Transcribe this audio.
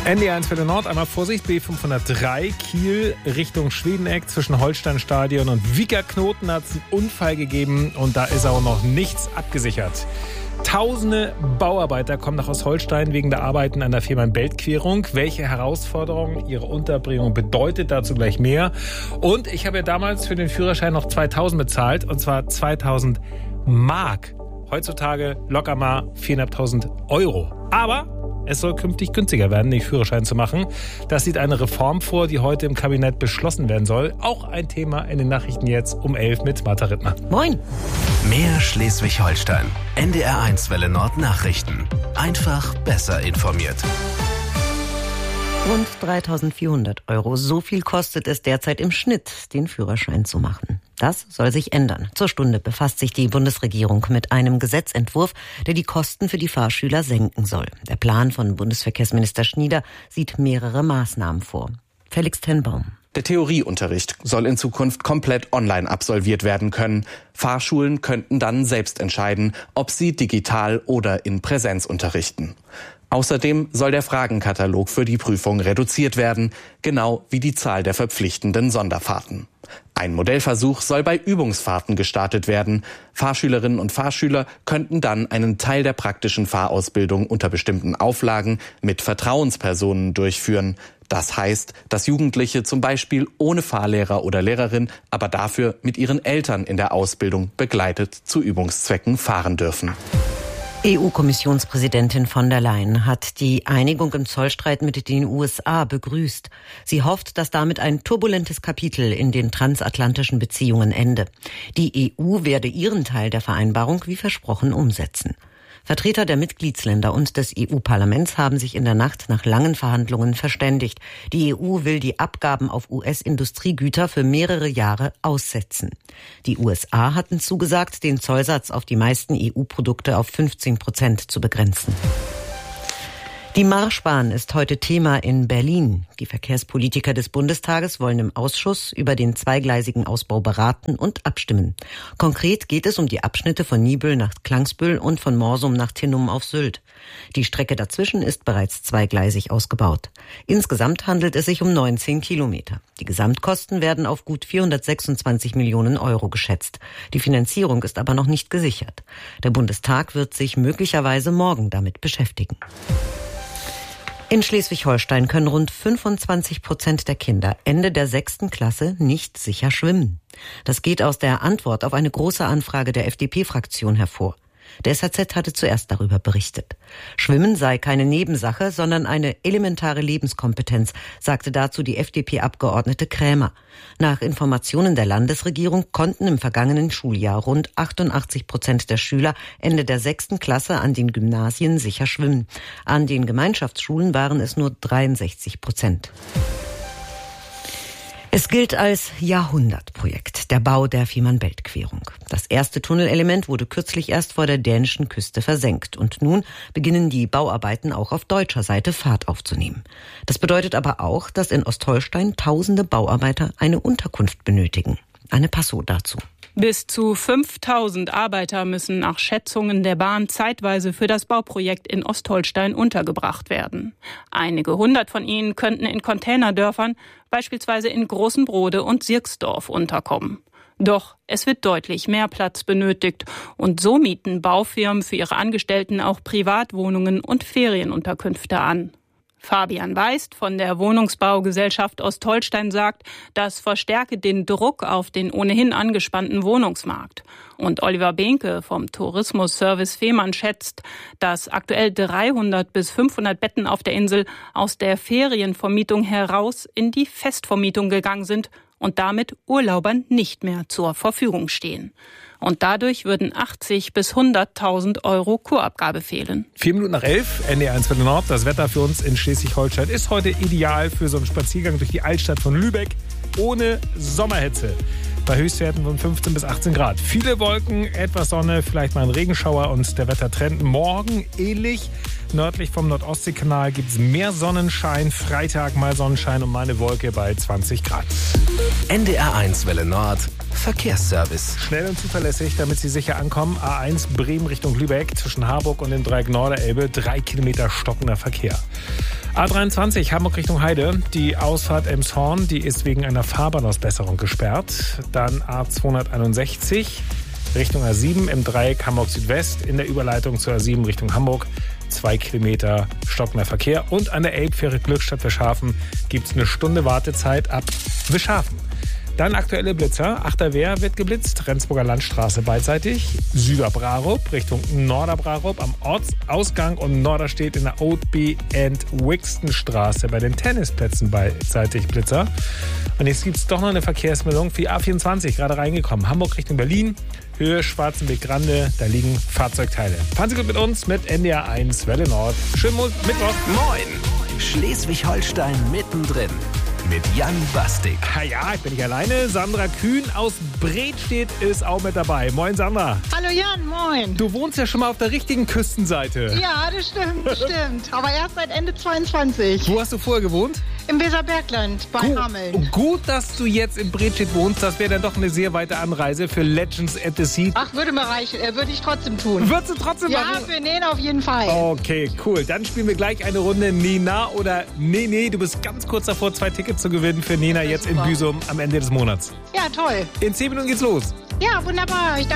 NDR1 Welle Nord, einmal Vorsicht, B503, Kiel Richtung Schwedeneck zwischen Holsteinstadion und Wiekerknoten hat es einen Unfall gegeben und da ist auch noch nichts abgesichert. Tausende Bauarbeiter kommen nach Ostholstein wegen der Arbeiten an der Fehmarn-Belt-Querung. Welche Herausforderungen ihre Unterbringung bedeutet, dazu gleich mehr. Und ich habe ja damals für den Führerschein noch 2.000 bezahlt, und zwar 2.000 Mark. Heutzutage locker mal 4.500 Euro. Aber es soll künftig günstiger werden, den Führerschein zu machen. Das sieht eine Reform vor, die heute im Kabinett beschlossen werden soll. Auch ein Thema in den Nachrichten jetzt um 11 mit Martha Rittner. Moin. Mehr Schleswig-Holstein. NDR1 Welle Nord Nachrichten. Einfach besser informiert. Rund 3.400 Euro. So viel kostet es derzeit im Schnitt, den Führerschein zu machen. Das soll sich ändern. Zur Stunde befasst sich die Bundesregierung mit einem Gesetzentwurf, der die Kosten für die Fahrschüler senken soll. Der Plan von Bundesverkehrsminister Schnieder sieht mehrere Maßnahmen vor. Felix Tenbaum. Der Theorieunterricht soll in Zukunft komplett online absolviert werden können. Fahrschulen könnten dann selbst entscheiden, ob sie digital oder in Präsenz unterrichten. Außerdem soll der Fragenkatalog für die Prüfung reduziert werden, genau wie die Zahl der verpflichtenden Sonderfahrten. Ein Modellversuch soll bei Übungsfahrten gestartet werden. Fahrschülerinnen und Fahrschüler könnten dann einen Teil der praktischen Fahrausbildung unter bestimmten Auflagen mit Vertrauenspersonen durchführen. Das heißt, dass Jugendliche zum Beispiel ohne Fahrlehrer oder Lehrerin, aber dafür mit ihren Eltern in der Ausbildung begleitet zu Übungszwecken fahren dürfen. EU-Kommissionspräsidentin von der Leyen hat die Einigung im Zollstreit mit den USA begrüßt. Sie hofft, dass damit ein turbulentes Kapitel in den transatlantischen Beziehungen ende. Die EU werde ihren Teil der Vereinbarung wie versprochen umsetzen. Vertreter der Mitgliedsländer und des EU-Parlaments haben sich in der Nacht nach langen Verhandlungen verständigt. Die EU will die Abgaben auf US-Industriegüter für mehrere Jahre aussetzen. Die USA hatten zugesagt, den Zollsatz auf die meisten EU-Produkte auf 15% zu begrenzen. Die Marschbahn ist heute Thema in Berlin. Die Verkehrspolitiker des Bundestages wollen im Ausschuss über den zweigleisigen Ausbau beraten und abstimmen. Konkret geht es um die Abschnitte von Niebüll nach Klangsbüll und von Morsum nach Tinnum auf Sylt. Die Strecke dazwischen ist bereits zweigleisig ausgebaut. Insgesamt handelt es sich um 19 Kilometer. Die Gesamtkosten werden auf gut 426 Millionen Euro geschätzt. Die Finanzierung ist aber noch nicht gesichert. Der Bundestag wird sich möglicherweise morgen damit beschäftigen. In Schleswig-Holstein können rund 25% der Kinder Ende der 6. Klasse nicht sicher schwimmen. Das geht aus der Antwort auf eine große Anfrage der FDP-Fraktion hervor. Der SZ hatte zuerst darüber berichtet. Schwimmen sei keine Nebensache, sondern eine elementare Lebenskompetenz, sagte dazu die FDP-Abgeordnete Krämer. Nach Informationen der Landesregierung konnten im vergangenen Schuljahr rund 88% der Schüler Ende der 6. Klasse an den Gymnasien sicher schwimmen. An den Gemeinschaftsschulen waren es nur 63%. Es gilt als Jahrhundertprojekt, der Bau der Fehmarn-Belt-Querung. Das erste Tunnelelement wurde kürzlich erst vor der dänischen Küste versenkt. Und nun beginnen die Bauarbeiten auch auf deutscher Seite Fahrt aufzunehmen. Das bedeutet aber auch, dass in Ostholstein tausende Bauarbeiter eine Unterkunft benötigen. Anne Passow dazu. Bis zu 5.000 Arbeiter müssen nach Schätzungen der Bahn zeitweise für das Bauprojekt in Ostholstein untergebracht werden. Einige hundert von ihnen könnten in Containerdörfern, beispielsweise in Großenbrode und Sirksdorf, unterkommen. Doch es wird deutlich mehr Platz benötigt und so mieten Baufirmen für ihre Angestellten auch Privatwohnungen und Ferienunterkünfte an. Fabian Weist von der Wohnungsbaugesellschaft Ostholstein sagt, das verstärke den Druck auf den ohnehin angespannten Wohnungsmarkt. Und Oliver Behnke vom Tourismusservice Fehmarn schätzt, dass aktuell 300 bis 500 Betten auf der Insel aus der Ferienvermietung heraus in die Festvermietung gegangen sind und damit Urlaubern nicht mehr zur Verfügung stehen. Und dadurch würden 80 bis 100.000 Euro Kurabgabe fehlen. 11:04, NDR1 Welle Nord. Das Wetter für uns in Schleswig-Holstein ist heute ideal für so einen Spaziergang durch die Altstadt von Lübeck ohne Sommerhitze. Bei Höchstwerten von 15 bis 18 Grad. Viele Wolken, etwas Sonne, vielleicht mal ein Regenschauer und der Wettertrend morgen ähnlich. Nördlich vom Nordostseekanal gibt es mehr Sonnenschein. Freitag mal Sonnenschein und mal eine Wolke bei 20 Grad. NDR1 Welle Nord Verkehrsservice. Schnell und zuverlässig, damit Sie sicher ankommen. A1 Bremen Richtung Lübeck zwischen Harburg und dem Dreieck Norderelbe. 3 Kilometer stockender Verkehr. A23 Hamburg Richtung Heide. Die Ausfahrt Elmshorn, die ist wegen einer Fahrbahnausbesserung gesperrt. Dann A261 Richtung A7 im Dreieck Hamburg Südwest in der Überleitung zur A7 Richtung Hamburg. 2 Kilometer stockender Verkehr. Und an der Elbfähre Glückstadt Wischhafen gibt es eine Stunde Wartezeit ab Wischhafen. Dann aktuelle Blitzer. Achterwehr wird geblitzt. Rendsburger Landstraße beidseitig. Süderbrarup Richtung Norderbrarup am Ortsausgang und Norderstedt in der Oatby and Wixtonstraße bei den Tennisplätzen beidseitig Blitzer. Und jetzt gibt es doch noch eine Verkehrsmeldung für die A24, gerade reingekommen. Hamburg Richtung Berlin, Höhe Schwarzenbeck-Grande, da liegen Fahrzeugteile. Fahren Sie gut mit uns mit NDR 1 Welle Nord. Schönen Mittwoch. Moin! Schleswig-Holstein mittendrin. Mit Jan Bastik. Ja, ich bin nicht alleine. Sandra Kühn aus Bredstedt ist auch mit dabei. Moin, Sandra. Hallo Jan, moin. Du wohnst ja schon mal auf der richtigen Küstenseite. Ja, das stimmt. Aber erst seit Ende 22. Wo hast du vorher gewohnt? Im Weserbergland, bei Hameln. Gut, dass du jetzt in Bredstedt wohnst. Das wäre dann doch eine sehr weite Anreise für Legends at the Sea. Ach, würde mir reichen. Würde ich trotzdem tun. Würdest du trotzdem machen? Ja, für Nähen auf jeden Fall. Okay, cool. Dann spielen wir gleich eine Runde Nena oder Nee. Du bist ganz kurz davor, 2 Tickets zu gewinnen für Nena jetzt in Büsum am Ende des Monats. Ja, toll. In 10 Minuten geht's los. Ja, wunderbar.